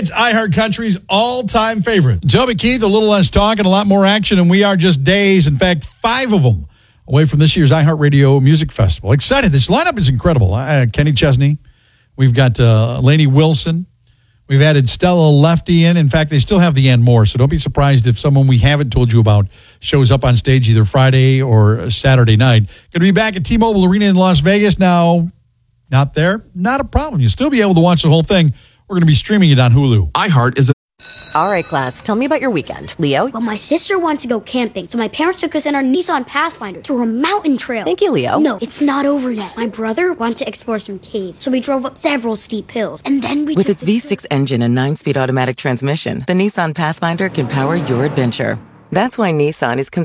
It's iHeart Country's all-time favorite. Toby Keith, a little less talk and a lot more action, and we are just days, in fact, 5 of them, away from this year's iHeartRadio Music Festival. Excited. This lineup is incredible. Kenny Chesney. We've got Lainey Wilson. We've added Stella Lefty in. In fact, they still have the Ann Moore, so don't be surprised if someone we haven't told you about shows up on stage either Friday or Saturday night. Going to be back at T-Mobile Arena in Las Vegas. Now, not there? Not a problem. You'll still be able to watch the whole thing. We're going to be streaming it on Hulu. iHeart is All right, class, tell me about your weekend. Leo? Well, my sister wants to go camping, so my parents took us in our Nissan Pathfinder through a mountain trail. Thank you, Leo. No, it's not over yet. My brother wanted to explore some caves, so we drove up several steep hills, and then we With its V6 engine and 9-speed automatic transmission, the Nissan Pathfinder can power your adventure. That's why Nissan is